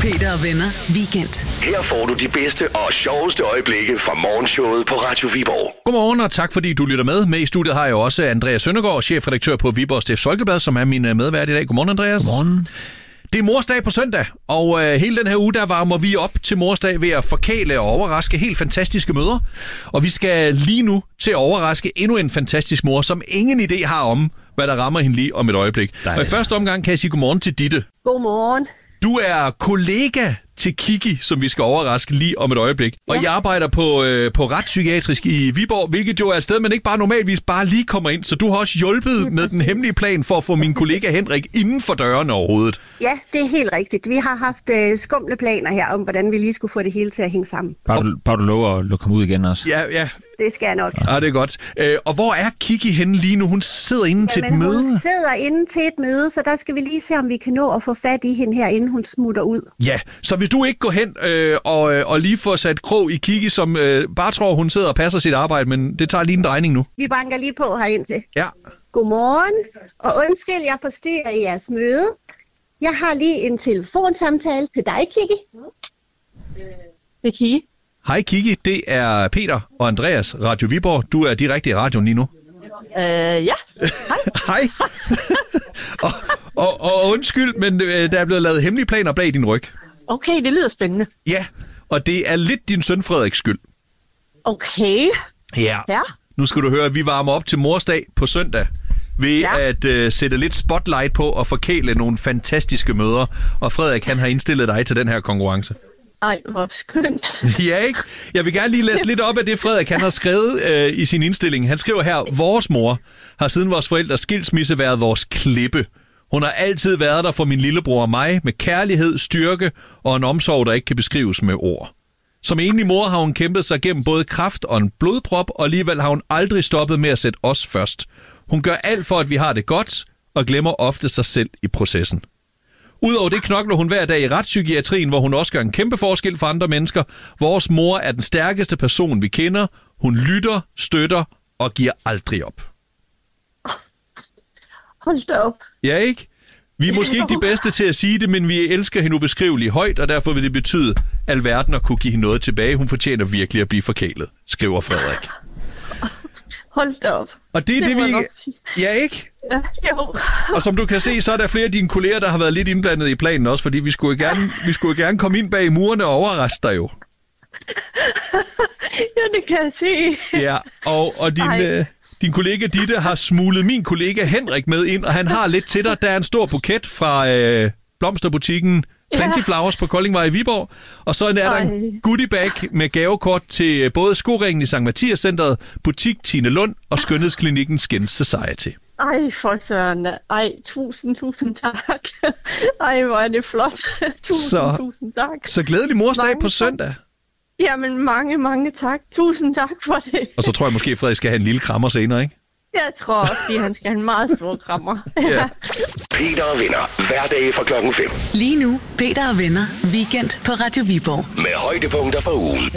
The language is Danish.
Peter og Venner Weekend. Her får du de bedste og sjoveste øjeblikke fra morgenshowet på Radio Viborg. Godmorgen, og tak fordi du lytter med. Med i studiet har jeg også Andreas Søndergaard, chefredaktør på Viborg Stifts Folkeblad, som er min medvært i dag. Godmorgen, Andreas. Godmorgen. Det er morsdag på søndag, og hele den her uge, der varmer vi op til morsdag ved at forkæle og overraske helt fantastiske mødre. Og vi skal lige nu til at overraske endnu en fantastisk mor, som ingen idé har om, hvad der rammer hende lige om et øjeblik. Og i første omgang kan jeg sige godmorgen til Ditte. Godmorgen. Du er kollega til Kiki, som vi skal overraske lige om et øjeblik. Ja. Og jeg arbejder på retspsykiatrisk i Viborg, hvilket jo er et sted, man ikke bare normalvis bare lige kommer ind. Så du har også hjulpet med den hemmelige plan for at få min kollega Henrik inden for døren overhovedet. Ja, det er helt rigtigt. Vi har haft skumle planer her om, hvordan vi lige skulle få det hele til at hænge sammen. Bare du lover at komme ud igen også. Ja. Det skal jeg nok. Ja, det er godt. Og hvor er Kiki henne lige nu? Hun sidder inde til et møde. Hun sidder inde til et møde, så der skal vi lige se, om vi kan nå at få fat i hende her, inden hun smutter ud. Ja, så hvis du ikke går hen og lige får sat krog i Kiki, som bare tror, hun sidder og passer sit arbejde, men det tager lige en drejning nu. Vi banker lige på herind til. Ja. Godmorgen, og undskyld, jeg forstyrrer i jeres møde. Jeg har lige en telefonsamtale til dig, Kiki. Det er Kiki. Hej Kiki, det er Peter og Andreas, Radio Viborg. Du er direkte i radioen lige nu. Ja. Hej. og undskyld, men der er blevet lavet hemmelige planer bag din ryg. Okay, det lyder spændende. Ja, og det er lidt din søn Frederiks skyld. Okay. Ja. Nu skal du høre, at vi varmer op til morsdag på søndag ved at sætte lidt spotlight på og forkæle nogle fantastiske møder. Og Frederik, han har indstillet dig til den her konkurrence. Ej, hvor skønt. Ja, ikke? Jeg vil gerne lige læse lidt op af det, Frederik han har skrevet i sin indstilling. Han skriver her, vores mor har siden vores forældres skilsmisse været vores klippe. Hun har altid været der for min lillebror og mig med kærlighed, styrke og en omsorg, der ikke kan beskrives med ord. Som enlig mor har hun kæmpet sig gennem både kræft og en blodprop, og alligevel har hun aldrig stoppet med at sætte os først. Hun gør alt for, at vi har det godt, og glemmer ofte sig selv i processen. Udover det knokler hun hver dag i retspsykiatrien, hvor hun også gør en kæmpe forskel for andre mennesker. Vores mor er den stærkeste person, vi kender. Hun lytter, støtter og giver aldrig op. Hold da op. Ja, ikke? Vi er måske ikke de bedste til at sige det, men vi elsker hende ubeskriveligt højt, og derfor vil det betyde alverden at kunne give hende noget tilbage. Hun fortjener virkelig at blive forkælet, skriver Frederik. Hold da op. Og det er det, vi... Ja, ikke? Ja, jo. Og som du kan se, så er der flere af dine kolleger, der har været lidt indblandet i planen også, fordi vi skulle jo gerne komme ind bag murene og overraske dig jo. Ja, det kan jeg se. Ja, og din kollega Ditte har smuglet min kollega Henrik med ind, og han har lidt til dig. Der er en stor buket fra blomsterbutikken Plenty Flowers på Koldingvej i Viborg. Og så er der en goodiebag med gavekort til både Skoringen i Sankt Mathias Centeret, Butik Tine Lund og Skønhedsklinikken Skin Society. Ej, for søren. Ej, tusind tak. Ej, hvor er det flot. Tusind tak. Så glædelig morsdag på søndag. Jamen, mange tak. Tusind tak for det. Og så tror jeg måske, at Frederik skal have en lille krammer senere, ikke? Jeg tror også, at han skal have en meget stor krammer. Ja. Peter og Venner. Hverdag fra 5:00. Lige nu, Peter og Venner Weekend på Radio Viborg. Med højdepunkter for ugen.